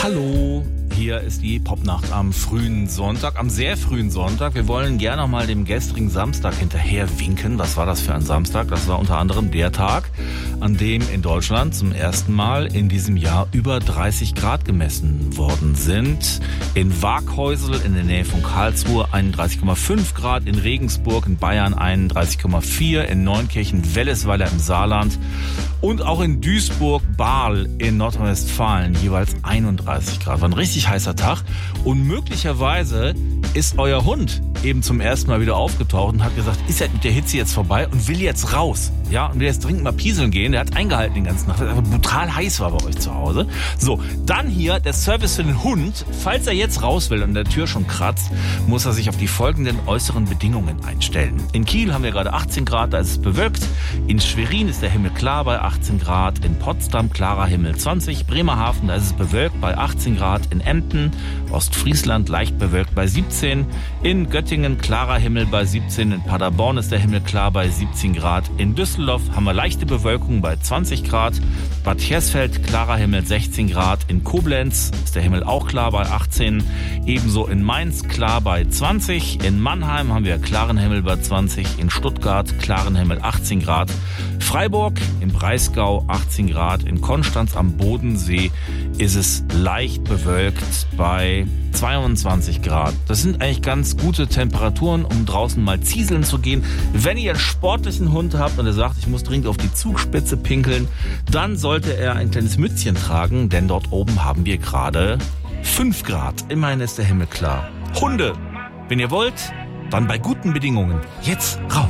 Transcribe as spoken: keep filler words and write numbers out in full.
Hallo, hier ist die Popnacht am frühen Sonntag, am sehr frühen Sonntag. Wir wollen gerne noch mal dem gestrigen Samstag hinterher winken. Was war das für ein Samstag? Das war unter anderem der Tag, an dem in Deutschland zum ersten Mal in diesem Jahr über dreißig Grad gemessen worden sind. In Waaghäusel in der Nähe von Karlsruhe einunddreißig Komma fünf Grad, in Regensburg in Bayern einunddreißig Komma vier, in Neunkirchen-Wellesweiler im Saarland und auch in Duisburg-Bahl in Nordrhein-Westfalen jeweils einunddreißig Grad. War ein richtig heißer Tag und möglicherweise ist euer Hund eben zum ersten Mal wieder aufgetaucht und hat gesagt, ist er mit der Hitze jetzt vorbei und will jetzt raus. Ja, und will jetzt dringend mal pieseln gehen. Der hat eingehalten den ganzen Nacht, weil es einfach brutal heiß war bei euch zu Hause. So, dann hier der Service für den Hund. Falls er jetzt raus will und der Tür schon kratzt, muss er sich auf die folgenden äußeren Bedingungen einstellen. In Kiel haben wir gerade achtzehn Grad, da ist es bewölkt. In Schwerin ist der Himmel klar bei achtzehn Grad. In Potsdam klarer Himmel zwanzig. Bremerhaven, da ist es bewölkt bei achtzehn Grad. In Emden, Ostfriesland leicht bewölkt bei siebzehn. In Göttingen klarer Himmel bei siebzehn. In Paderborn ist der Himmel klar bei siebzehn Grad. In Düsseldorf haben wir leichte Bewölkung bei zwanzig Grad. Bad Hersfeld klarer Himmel sechzehn Grad. In Koblenz ist der Himmel auch klar bei achtzehn. Ebenso in Mainz klar bei zwanzig. In Mannheim haben wir klaren Himmel bei zwanzig. In Stuttgart klaren Himmel achtzehn Grad. Freiburg im Breisgau achtzehn Grad. In Konstanz am Bodensee ist es leicht bewölkt bei zweiundzwanzig Grad. Das sind eigentlich ganz gute Temperaturen, um draußen mal zieseln zu gehen. Wenn ihr einen sportlichen Hund habt und er sagt, ich muss dringend auf die Zugspitze pinkeln, dann sollte er ein kleines Mützchen tragen, denn dort oben haben wir gerade fünf Grad. Immerhin ist der Himmel klar. Hunde, wenn ihr wollt, dann bei guten Bedingungen. Jetzt raus!